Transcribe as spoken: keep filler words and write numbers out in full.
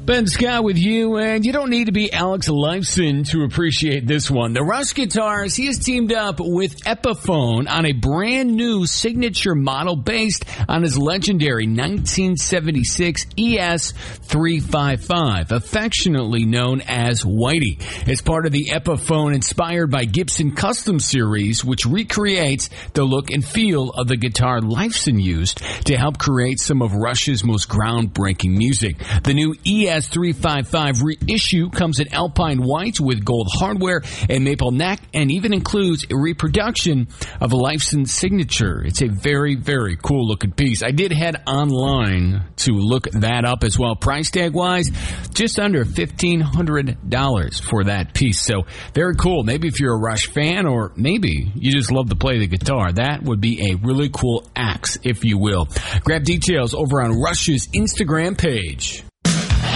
Ben Scott with you, and you don't need to be Alex Lifeson to appreciate this one. The Rush Guitars, he has teamed up with Epiphone on a brand new signature model based on his legendary nineteen seventy-six E S three fifty-five, affectionately known as Whitey. It's part of the Epiphone inspired by Gibson Custom Series, which recreates the look and feel of the guitar Lifeson used to help create some of Rush's most groundbreaking music. The new E S three fifty-five reissue comes in Alpine White with gold hardware and maple neck, and even includes a reproduction of Lifeson's signature. It's a very, very cool looking piece. I did head online to look that up as well. Price tag wise, just under fifteen hundred dollars for that piece. So very cool. Maybe if you're a Rush fan, or maybe you just love to play the guitar, that would be a really cool axe, if you will. Grab details over on Rush's Instagram page.